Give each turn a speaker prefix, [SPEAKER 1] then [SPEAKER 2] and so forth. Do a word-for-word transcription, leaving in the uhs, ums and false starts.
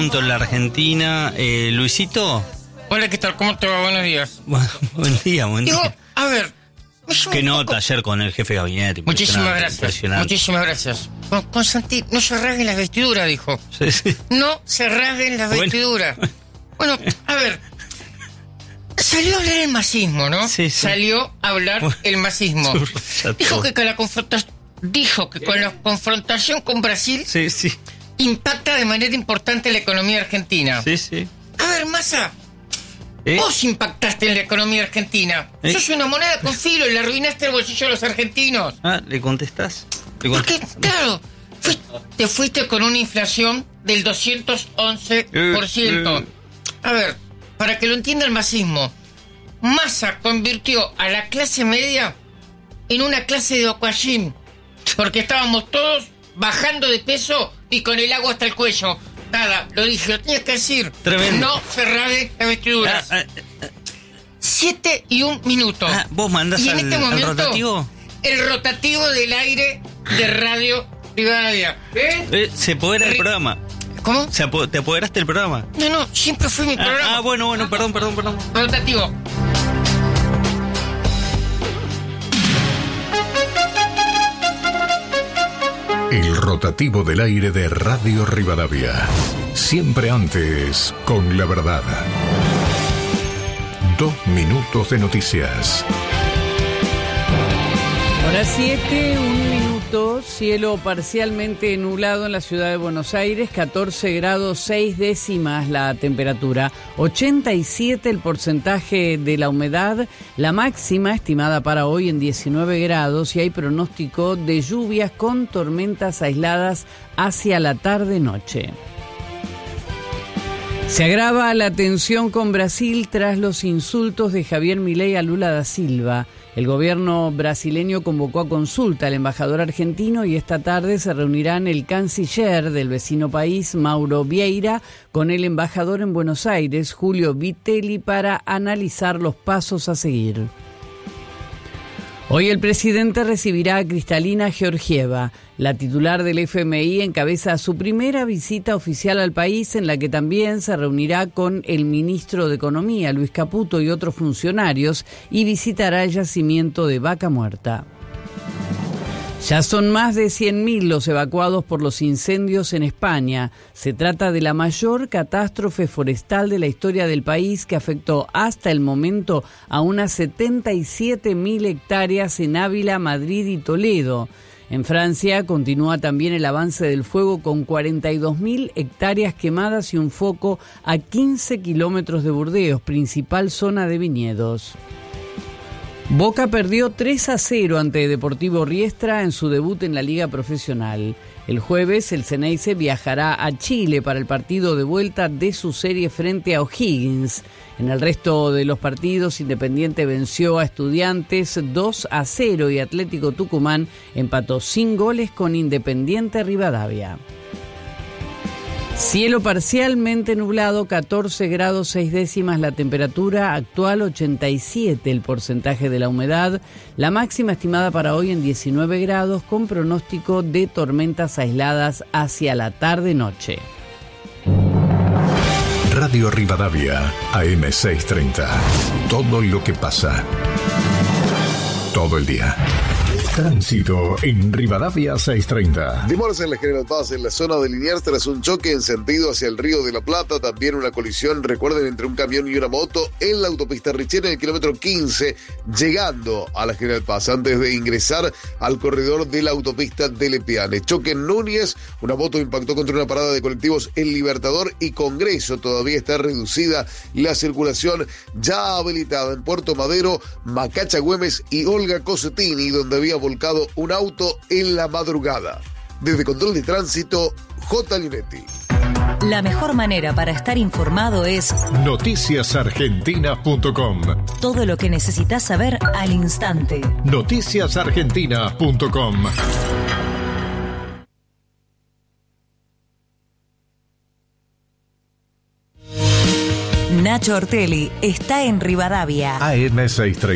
[SPEAKER 1] en la Argentina. Eh, Luisito.
[SPEAKER 2] Hola, ¿qué tal? ¿Cómo te va? Buenos días.
[SPEAKER 1] Bueno, buen día, buen día.
[SPEAKER 2] Digo, a ver.
[SPEAKER 1] Qué nota poco... ayer con el jefe de gabinete.
[SPEAKER 2] Muchísimas gracias. Muchísimas gracias. Con, Constantín, no se rasguen las vestiduras, dijo.
[SPEAKER 1] Sí, sí.
[SPEAKER 2] No se rasguen las bueno. vestiduras. Bueno, a ver. Salió a hablar el masismo, ¿no?
[SPEAKER 1] Sí, sí.
[SPEAKER 2] Salió a hablar bueno, el masismo. Dijo que con la confrontación, dijo que con la confrontación con Brasil
[SPEAKER 1] sí, sí.
[SPEAKER 2] impacta de manera importante la economía argentina.
[SPEAKER 1] Sí, sí.
[SPEAKER 2] A ver, Massa.
[SPEAKER 1] ¿Eh?
[SPEAKER 2] Vos impactaste en la economía argentina. ¿Eh? Sos una moneda con filo y le arruinaste el bolsillo a los argentinos.
[SPEAKER 1] Ah, ¿le contestás? ¿Le
[SPEAKER 2] contestás? Porque, claro, fuiste, te fuiste con una inflación del doscientos once por ciento. Eh, eh. A ver, para que lo entienda el masismo, Massa convirtió a la clase media en una clase de Aquagym, porque estábamos todos bajando de peso y con el agua hasta el cuello. Nada, lo dije, lo tenías que decir.
[SPEAKER 1] Tremendo.
[SPEAKER 2] No se rasguen las vestiduras. Ah, ah, ah. Siete y un minuto.
[SPEAKER 1] Ah, ¿vos mandás
[SPEAKER 2] y en
[SPEAKER 1] al,
[SPEAKER 2] este momento,
[SPEAKER 1] al rotativo?
[SPEAKER 2] El rotativo del aire de Radio Rivadavia.
[SPEAKER 1] ¿Eh? eh se apodera el programa.
[SPEAKER 2] ¿Cómo?
[SPEAKER 1] Se apo ¿Te apoderaste del programa?
[SPEAKER 2] No, no, siempre fue mi programa.
[SPEAKER 1] Ah, ah bueno, bueno, perdón, perdón, perdón.
[SPEAKER 2] Rotativo.
[SPEAKER 3] El rotativo del aire de Radio Rivadavia. Siempre antes, con la verdad. Dos minutos de noticias.
[SPEAKER 4] Hora siete, un minuto, cielo parcialmente nublado en la ciudad de Buenos Aires, catorce grados seis décimas la temperatura, ochenta y siete el porcentaje de la humedad, la máxima estimada para hoy en diecinueve grados y hay pronóstico de lluvias con tormentas aisladas hacia la tarde-noche. Se agrava la tensión con Brasil tras los insultos de Javier Milei a Lula da Silva. El gobierno brasileño convocó a consulta al embajador argentino y esta tarde se reunirán el canciller del vecino país, Mauro Vieira, con el embajador en Buenos Aires, Julio Vitelli, para analizar los pasos a seguir. Hoy el presidente recibirá a Kristalina Georgieva. La titular del F M I encabeza su primera visita oficial al país, en la que también se reunirá con el ministro de Economía, Luis Caputo, y otros funcionarios, y visitará el yacimiento de Vaca Muerta. Ya son más de cien mil los evacuados por los incendios en España. Se trata de la mayor catástrofe forestal de la historia del país, que afectó hasta el momento a unas setenta y siete mil hectáreas en Ávila, Madrid y Toledo. En Francia continúa también el avance del fuego con cuarenta y dos mil hectáreas quemadas y un foco a quince kilómetros de Burdeos, principal zona de viñedos. Boca perdió tres a cero ante Deportivo Riestra en su debut en la liga profesional. El jueves el Ceneice viajará a Chile para el partido de vuelta de su serie frente a O'Higgins. En el resto de los partidos, Independiente venció a Estudiantes dos a cero y Atlético Tucumán empató sin goles con Independiente Rivadavia. Cielo parcialmente nublado, catorce grados seis décimas la temperatura, actual ochenta y siete el porcentaje de la humedad, la máxima estimada para hoy en diecinueve grados con pronóstico de tormentas aisladas hacia la tarde-noche.
[SPEAKER 3] Radio Rivadavia, A M seiscientos treinta. Todo lo que pasa. Todo el día. Tránsito en Rivadavia seiscientos treinta.
[SPEAKER 5] Demoras en la General Paz en la zona de Liniers tras un choque en sentido hacia el Río de la Plata. También una colisión, recuerden, entre un camión y una moto en la autopista Richera en el kilómetro quince, llegando a la General Paz antes de ingresar al corredor de la autopista de Lepiane. Choque en Núñez, una moto impactó contra una parada de colectivos El Libertador y Congreso. Todavía está reducida la circulación, ya habilitada en Puerto Madero, Macacha Güemes y Olga Cosetini, donde había volcado un auto en la madrugada. Desde Control de Tránsito, J. Linetti.
[SPEAKER 6] La mejor manera para estar informado es
[SPEAKER 3] noticias argentinas punto com.
[SPEAKER 6] Todo lo que necesitas saber al instante.
[SPEAKER 3] noticias argentinas punto com.
[SPEAKER 6] Nacho Ortelli está en Rivadavia.
[SPEAKER 3] A M seiscientos treinta.